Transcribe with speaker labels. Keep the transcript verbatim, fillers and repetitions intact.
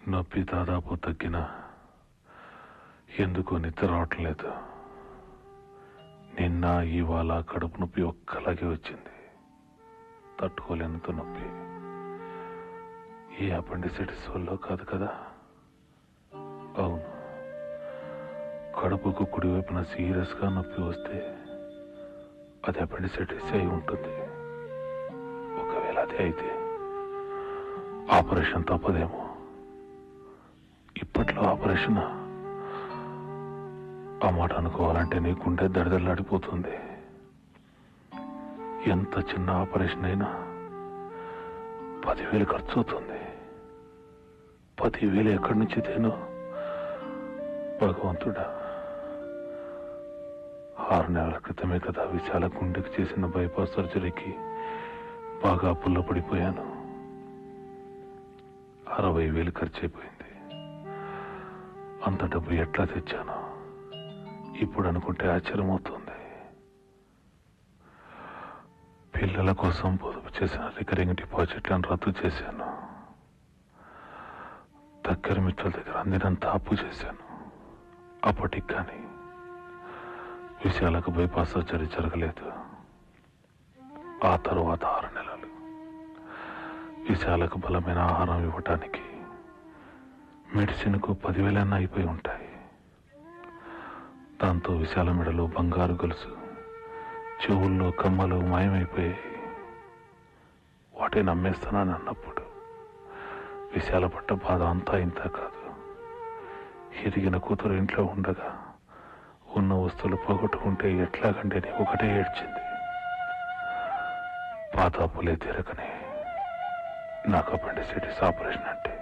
Speaker 1: నొప్పి దాదాపు తగ్గినా ఎందుకో నిద్ర రావట్లేదు. నిన్న ఇవాళ కడుపు నొప్పి ఒక్కలాగే వచ్చింది. తట్టుకోలేనంత నొప్పి. ఈ అపెండిసైటిస్ వల్ల కాదు కదా? అవును, కడుపుకు కుడివైపున సీరియస్గా నొప్పి వస్తే అది అపెండిసైటిస్ అయి ఉంటుంది. ఒకవేళ అది అయితే ఆపరేషన్ తప్పదేమో. ఇప్పట్లో ఆపరేషన్ ఆ మాట అనుకోవాలంటే నీ గుండె దడదలాడిపోతుంది. ఎంత చిన్న ఆపరేషన్ అయినా పదివేలు ఖర్చు అవుతుంది. పదివేలు ఎక్కడి నుంచి తేను భగవంతుడా. ఆరు నెలల క్రితమే కదా విశాల గుండెకి చేసిన బైపాస్ సర్జరీకి బాగా పుల్లపడిపోయాను. అరవై వేలు ఖర్చు అయిపోయింది. అంత డబ్బు ఎట్లా తెచ్చాను ఇప్పుడు అనుకుంటే ఆశ్చర్యమవుతుంది. పిల్లల కోసం పొదుపు చేసిన రికరింగ్ డిపాజిట్లను రద్దు చేశాను. దగ్గర మిత్రుల దగ్గర అందినంత అప్పు చేశాను. అప్పటికి కానీ విషయాలకు బైపాస్ సర్జరీ జరగలేదు. ఆ తరువాత ఆరు నెలలు విషయాలకు బలమైన ఆహారం ఇవ్వటానికి మెడిసిన్కు పదివేలన్నా అయిపోయి ఉంటాయి. దాంతో విశాల మెడలో బంగారు గొలుసు, చెవుల్లో కమ్మలు మాయమైపోయాయి. వాటిని నమ్మేస్తానని అన్నప్పుడు విశాల పట్ట బాధ అంతా ఇంత కాదు. ఎదిగిన కూతురు ఇంట్లో ఉండగా ఉన్న వస్తువులు పోగొట్టుకుంటే ఎట్లాగంటే ఒకటే ఏడ్చింది. పాత అప్పులే తీరకనే నాకు అపెండిసైటిస్ ఆపరేషన్ అంటే